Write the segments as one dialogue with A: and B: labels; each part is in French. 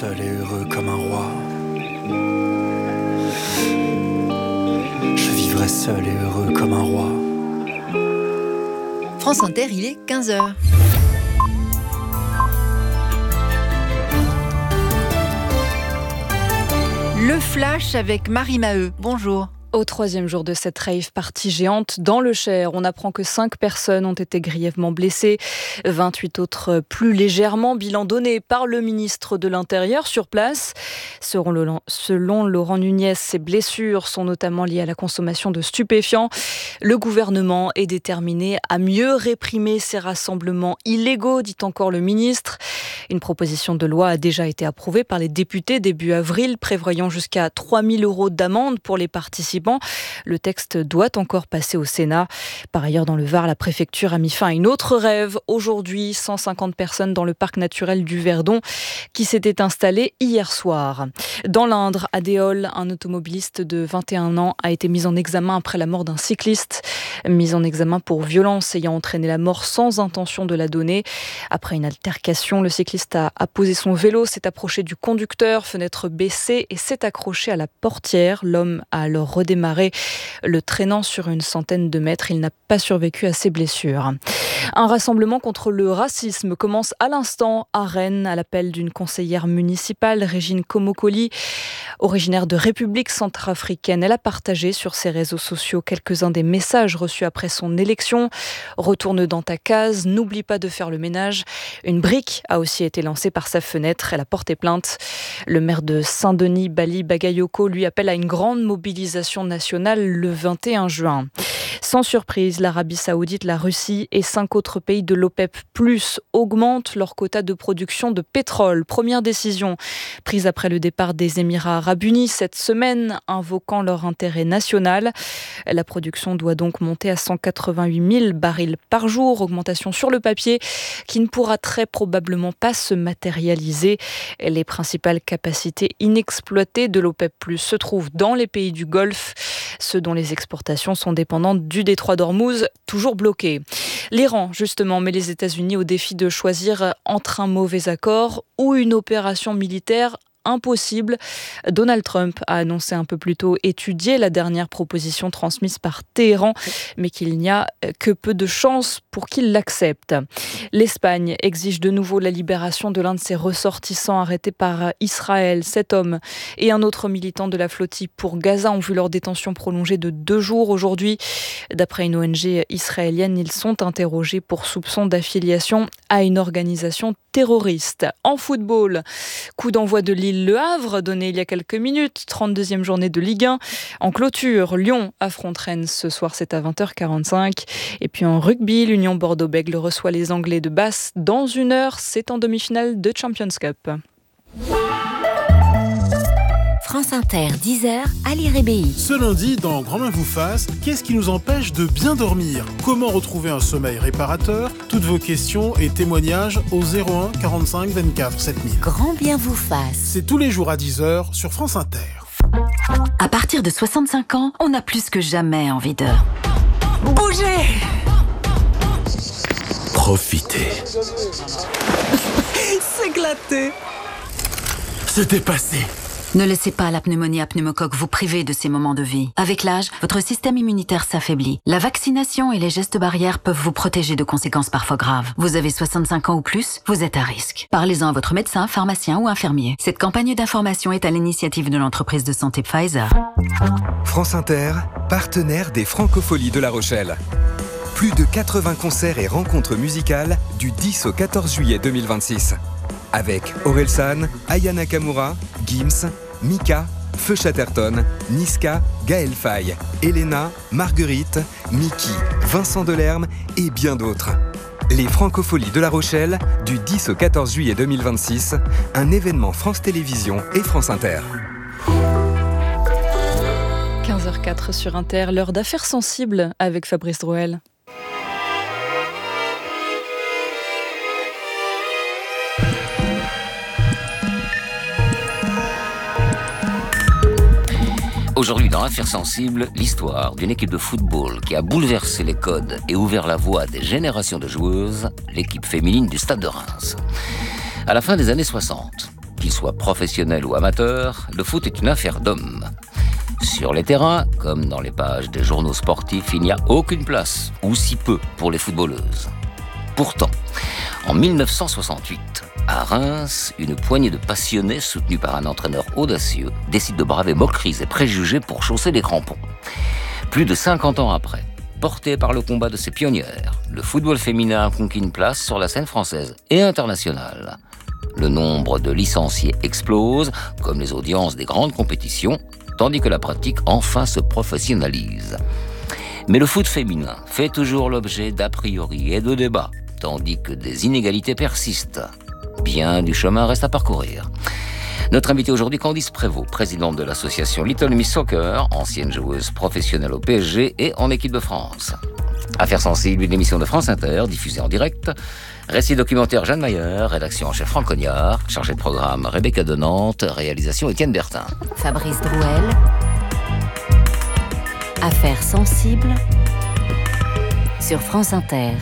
A: seul et heureux comme un roi. Je vivrai seul et heureux comme un roi.
B: France Inter, il est 15h. Le flash avec Marie Maheu. Bonjour.
C: Au 3e jour de cette rave party géante dans le Cher, on apprend que 5 personnes ont été grièvement blessées, 28 autres plus légèrement, bilan donné par le ministre de l'Intérieur sur place. Selon Laurent Nunez, ces blessures sont notamment liées à la consommation de stupéfiants. Le gouvernement est déterminé à mieux réprimer ces rassemblements illégaux, dit encore le ministre. Une proposition de loi a déjà été approuvée par les députés début avril, prévoyant jusqu'à 3 000 € d'amende pour les participants. Le texte doit encore passer au Sénat. Par ailleurs, dans le Var, la préfecture a mis fin à une autre rave. Aujourd'hui, 150 personnes dans le parc naturel du Verdon qui s'était installé hier soir. Dans l'Indre, à Déol, un automobiliste de 21 ans a été mis en examen après la mort d'un cycliste. Mis en examen pour violence ayant entraîné la mort sans intention de la donner. Après une altercation, le cycliste a posé son vélo, s'est approché du conducteur, fenêtre baissée, et s'est accroché à la portière. L'homme a alors redémarré, le traînant sur une centaine de mètres. Il n'a pas survécu à ses blessures. Un rassemblement contre le racisme commence à l'instant à Rennes, à l'appel d'une conseillère municipale, Régine Komokoli. Originaire de République centrafricaine, elle a partagé sur ses réseaux sociaux quelques-uns des messages reçus après son élection. Retourne dans ta case, n'oublie pas de faire le ménage. Une brique a aussi été lancée par sa fenêtre, elle a porté plainte. Le maire de Saint-Denis, Bali Bagayoko, lui appelle à une grande mobilisation nationale le 21 juin. Sans surprise, l'Arabie Saoudite, la Russie et 5 autres pays de l'OPEP+ augmentent leur quota de production de pétrole. Première décision prise après le départ des Émirats arabes unis cette semaine, invoquant leur intérêt national. La production doit donc monter à 188 000 barils par jour, augmentation sur le papier qui ne pourra très probablement pas se matérialiser. Les principales capacités inexploitées de l'OPEP+ se trouvent dans les pays du Golfe, ceux dont les exportations sont dépendantes du détroit d'Ormuz, toujours bloqué. L'Iran, justement, met les États-Unis au défi de choisir entre un mauvais accord ou une opération militaire impossible. Donald Trump a annoncé un peu plus tôt étudier la dernière proposition transmise par Téhéran, mais qu'il n'y a que peu de chances pour qu'il l'accepte. L'Espagne exige de nouveau la libération de l'un de ses ressortissants arrêtés par Israël. 7 hommes et un autre militant de la flottille pour Gaza ont vu leur détention prolongée de 2 jours aujourd'hui. D'après une ONG israélienne, ils sont interrogés pour soupçon d'affiliation à une organisation terroriste. En football, coup d'envoi de Lille-Le Havre, donné il y a quelques minutes, 32e journée de Ligue 1. En clôture, Lyon affronte Rennes ce soir, c'est à 20h45. Et puis en rugby, l'Union Bordeaux-Bègles reçoit les Anglais de Basse dans 1 heure. C'est en demi-finale de Champions Cup.
D: France Inter, 10h, Ali Rébéi.
E: Ce lundi, dans Grand Main vous fasse, qu'est-ce qui nous empêche de bien dormir ? Comment retrouver un sommeil réparateur ? Toutes vos questions et témoignages au 01 45 24 7000.
D: Grand bien vous fasse.
E: C'est tous les jours à 10h sur France Inter.
D: À partir de 65 ans, on a plus que jamais envie de bouger.
F: Profitez.
D: S'éclater.
F: Se dépasser.
D: Ne laissez pas la pneumonie à pneumocoque vous priver de ces moments de vie. Avec l'âge, votre système immunitaire s'affaiblit. La vaccination et les gestes barrières peuvent vous protéger de conséquences parfois graves. Vous avez 65 ans ou plus, vous êtes à risque. Parlez-en à votre médecin, pharmacien ou infirmier. Cette campagne d'information est à l'initiative de l'entreprise de santé Pfizer.
G: France Inter, partenaire des Francopholies de La Rochelle. Plus de 80 concerts et rencontres musicales du 10 au 14 juillet 2026. Avec Orelsan, Aya Nakamura, Gims, Mika, Feu Chatterton, Niska, Gaël Faye, Elena, Marguerite, Mickey, Vincent Delerme et bien d'autres. Les Francopholies de La Rochelle, du 10 au 14 juillet 2026, un événement France Télévisions et France Inter.
C: 15h04 sur Inter, l'heure d'affaires sensibles avec Fabrice Drouel.
H: Aujourd'hui, dans Affaires sensibles, l'histoire d'une équipe de football qui a bouleversé les codes et ouvert la voie à des générations de joueuses, l'équipe féminine du Stade de Reims. À la fin des années 60, Qu'il soit professionnel ou amateur, le foot est une affaire d'hommes. Sur les terrains, comme dans les pages des journaux sportifs, il n'y a aucune place, ou si peu, pour les footballeuses. Pourtant, en 1968, à Reims, une poignée de passionnés, soutenus par un entraîneur audacieux, décide de braver moqueries et préjugés pour chausser les crampons. Plus de 50 ans après, porté par le combat de ses pionnières, le football féminin a conquis une place sur la scène française et internationale. Le nombre de licenciés explose, comme les audiences des grandes compétitions, tandis que la pratique enfin se professionnalise. Mais le foot féminin fait toujours l'objet d'a priori et de débats, tandis que des inégalités persistent. Bien du chemin reste à parcourir. Notre invitée aujourd'hui, Candice Prévost, présidente de l'association Little Miss Soccer, ancienne joueuse professionnelle au PSG et en équipe de France. Affaires sensibles, une émission de France Inter, diffusée en direct. Récit documentaire Jeanne Mayer, rédaction en chef Franck Cognard, chargé de programme Rebecca de Nantes, réalisation Étienne Bertin.
D: Fabrice Drouel. Affaires sensibles sur France Inter.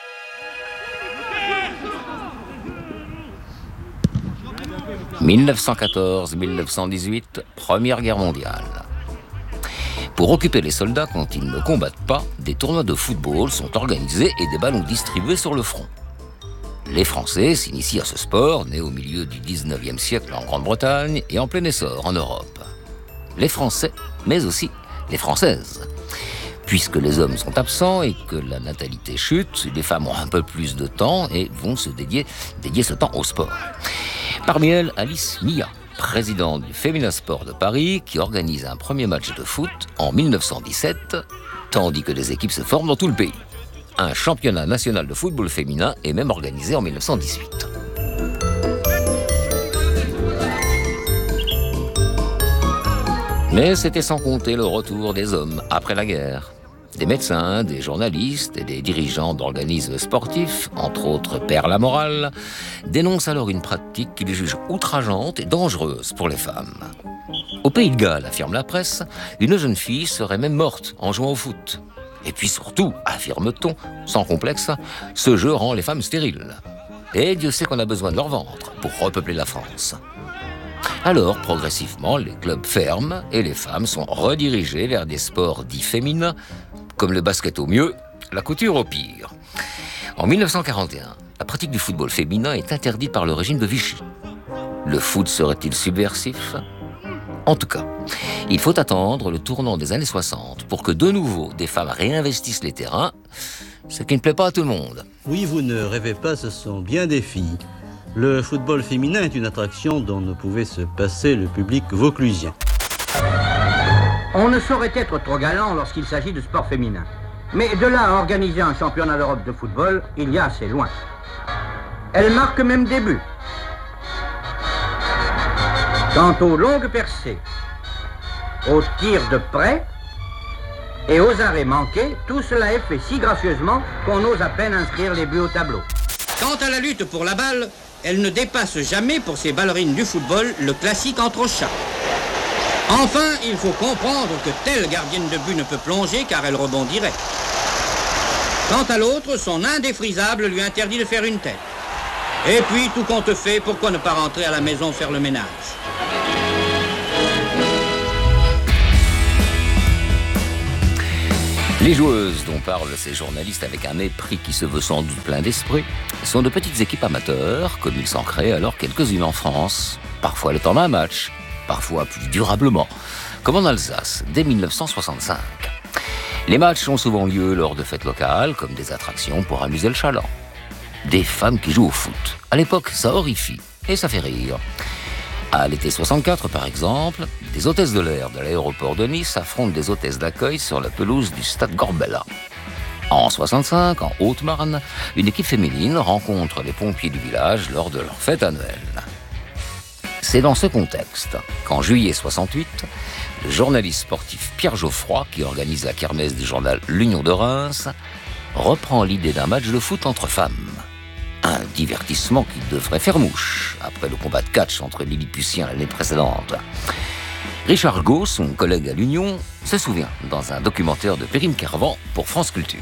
D: «
H: 1914-1918, Première Guerre mondiale. Pour occuper les soldats quand ils ne combattent pas, des tournois de football sont organisés et des ballons distribués sur le front. Les Français s'initient à ce sport, né au milieu du 19e siècle en Grande-Bretagne et en plein essor en Europe. Les Français, mais aussi les Françaises. Puisque les hommes sont absents et que la natalité chute, les femmes ont un peu plus de temps et vont se dédier ce temps au sport. Parmi elles, Alice Mia, présidente du Féminin Sport de Paris, qui organise un premier match de foot en 1917, tandis que des équipes se forment dans tout le pays. Un championnat national de football féminin est même organisé en 1918. Mais c'était sans compter le retour des hommes après la guerre. Des médecins, des journalistes et des dirigeants d'organismes sportifs, entre autres Père Lamoral, dénoncent alors une pratique qu'ils jugent outrageante et dangereuse pour les femmes. Au Pays de Galles, affirme la presse, une jeune fille serait même morte en jouant au foot. Et puis surtout, affirme-t-on, sans complexe, ce jeu rend les femmes stériles. Et Dieu sait qu'on a besoin de leur ventre pour repeupler la France. Alors, progressivement, les clubs ferment et les femmes sont redirigées vers des sports dits féminins, comme le basket au mieux, la couture au pire. En 1941, la pratique du football féminin est interdite par le régime de Vichy. Le foot serait-il subversif ? En tout cas, il faut attendre le tournant des années 60 pour que de nouveau des femmes réinvestissent les terrains, ce qui ne plaît pas à tout le monde.
I: Oui, vous ne rêvez pas, ce sont bien des filles. Le football féminin est une attraction dont ne pouvait se passer le public vauclusien.
J: On ne saurait être trop galant lorsqu'il s'agit de sport féminin. Mais de là à organiser un championnat d'Europe de football, il y a assez loin. Elle marque même des buts. Quant aux longues percées, aux tirs de près et aux arrêts manqués, tout cela est fait si gracieusement qu'on ose à peine inscrire les buts au tableau. Quant à la lutte pour la balle, elle ne dépasse jamais pour ces ballerines du football le classique entre chats. Enfin, il faut comprendre que telle gardienne de but ne peut plonger car elle rebondirait. Quant à l'autre, son indéfrisable lui interdit de faire une tête. Et puis, tout compte fait, pourquoi ne pas rentrer à la maison faire le ménage ?
H: Les joueuses dont parlent ces journalistes avec un mépris qui se veut sans doute plein d'esprit sont de petites équipes amateurs, comme il s'en crée alors quelques-unes en France, parfois le temps d'un match, parfois plus durablement, comme en Alsace, dès 1965. Les matchs ont souvent lieu lors de fêtes locales, comme des attractions pour amuser le chaland. Des femmes qui jouent au foot. À l'époque, ça horrifie et ça fait rire. À l'été 64, par exemple, des hôtesses de l'air de l'aéroport de Nice affrontent des hôtesses d'accueil sur la pelouse du stade Gorbella. En 65, en Haute-Marne, une équipe féminine rencontre les pompiers du village lors de leur fête annuelle. C'est dans ce contexte qu'en juillet 68, le journaliste sportif Pierre Geoffroy, qui organise la kermesse du journal L'Union de Reims, reprend l'idée d'un match de foot entre femmes. Un divertissement qui devrait faire mouche, après le combat de catch entre Lilliputiens l'année précédente. Richard Gault, son collègue à l'Union, se souvient dans un documentaire de Perrine Carvan pour France Culture.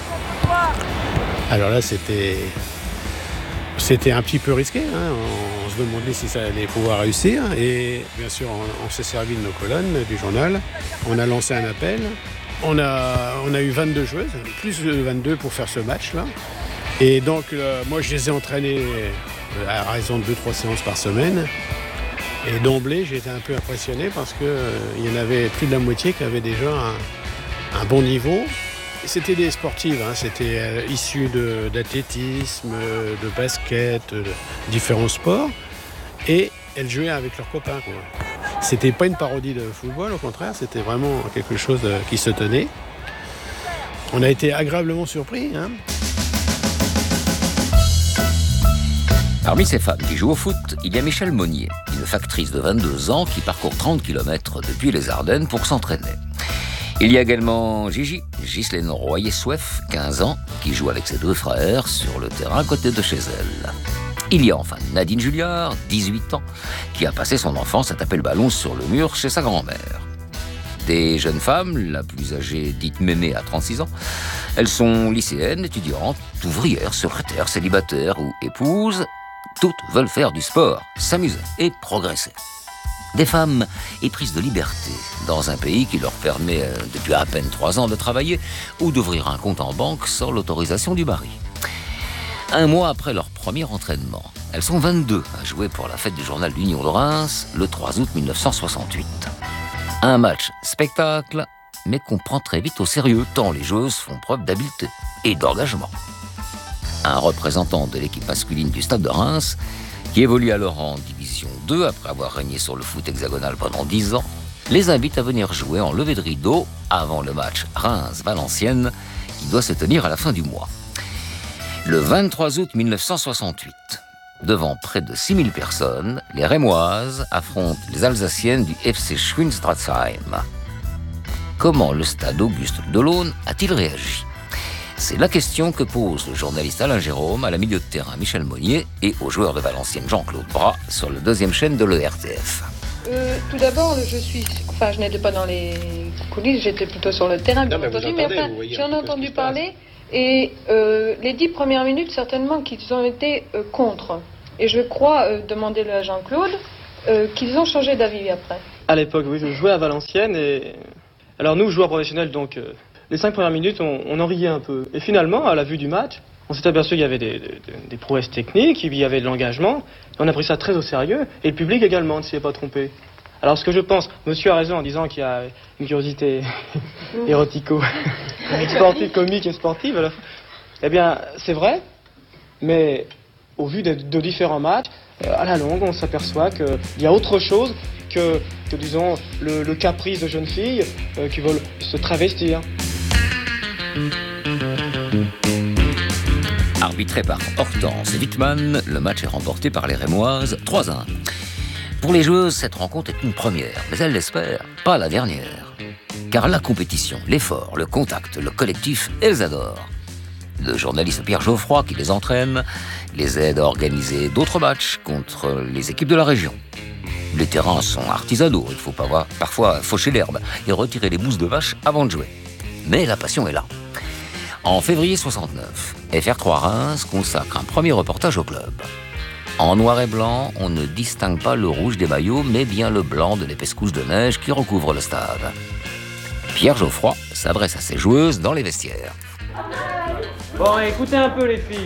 E: Alors là, c'était un petit peu risqué, hein. On se
K: se demandait si ça allait pouvoir réussir. Et bien sûr, on s'est servi de nos colonnes, du journal. On a lancé un appel. On a eu 22 joueuses, plus de 22 pour faire ce match-là. Et donc, moi, je les ai entraînées à raison de 2-3 séances par semaine. Et d'emblée, j'ai été un peu impressionné parce qu'il y en avait plus de la moitié qui avaient déjà un bon niveau. C'était des sportives, c'était issu d'athlétisme, de basket, de différents sports. Et elles jouaient avec leurs copains, quoi. C'était pas une parodie de football, au contraire, c'était vraiment quelque chose qui se tenait. On a été agréablement surpris.
H: Parmi ces femmes qui jouent au foot, il y a Michèle Monnier, une factrice de 22 ans qui parcourt 30 km depuis les Ardennes pour s'entraîner. Il y a également Ghislaine Royer-Souef, 15 ans, qui joue avec ses 2 frères sur le terrain à côté de chez elle. Il y a enfin Nadine Julliard, 18 ans, qui a passé son enfance à taper le ballon sur le mur chez sa grand-mère. Des jeunes femmes, la plus âgée dite Mémé à 36 ans, elles sont lycéennes, étudiantes, ouvrières, secrétaires, célibataires ou épouses. Toutes veulent faire du sport, s'amuser et progresser. Des femmes éprises de liberté dans un pays qui leur permet depuis à peine 3 ans de travailler ou d'ouvrir un compte en banque sans l'autorisation du mari. Un mois après leur premier entraînement, elles sont 22 à jouer pour la fête du journal d'Union de Reims le 3 août 1968. Un match spectacle, mais qu'on prend très vite au sérieux tant les joueuses font preuve d'habileté et d'engagement. Un représentant de l'équipe masculine du Stade de Reims, qui évolue alors en Division 2 après avoir régné sur le foot hexagonal pendant 10 ans, les invite à venir jouer en levée de rideau avant le match Reims-Valenciennes qui doit se tenir à la fin du mois. Le 23 août 1968, devant près de 6000 personnes, les Rémoises affrontent les Alsaciennes du FC Schwinstratzheim. Comment le stade Auguste Delaune a-t-il réagi ? C'est la question que pose le journaliste Alain Jérôme à la milieu de terrain Michèle Monnier et au joueur de Valenciennes Jean-Claude Bras sur le 2e chaîne de l'ERTF.
L: Tout d'abord, je n'étais pas dans les coulisses, j'étais plutôt sur le terrain.
K: Non,
L: j'en ai entendu parler et les 10 premières minutes, certainement qu'ils ont été contre. Et je crois, demander à Jean-Claude, qu'ils ont changé d'avis après.
M: À l'époque, oui, je jouais à Valenciennes et... Alors nous, joueurs professionnels, donc... Les 5 premières minutes, on en riait un peu. Et finalement, à la vue du match, on s'est aperçu qu'il y avait des prouesses techniques, il y avait de l'engagement. On a pris ça très au sérieux. Et le public également ne s'y est pas trompé. Alors ce que je pense, monsieur a raison en disant qu'il y a une curiosité sportive, comique et sportive. Alors, eh bien, c'est vrai. Mais au vu de différents matchs, à la longue, on s'aperçoit qu'il y a autre chose que disons, le caprice de jeunes filles qui veulent se travestir.
H: Arbitré par Hortense Wittmann, le match est remporté par les Rémoises 3-1. Pour les joueuses, cette rencontre est une première, mais elles l'espèrent, pas la dernière. Car la compétition, l'effort, le contact, le collectif, elles adorent. Le journaliste Pierre Geoffroy, qui les entraîne, les aide à organiser d'autres matchs contre les équipes de la région. Les terrains sont artisanaux, il faut parfois faucher l'herbe et retirer les mousses de vache avant de jouer. Mais la passion est là. En février 69, FR3 Reims consacre un premier reportage au club. En noir et blanc, on ne distingue pas le rouge des maillots, mais bien le blanc de l'épaisse couche de neige qui recouvre le stade. Pierre Geoffroy s'adresse à ses joueuses dans les vestiaires.
M: Bon, écoutez un peu les filles.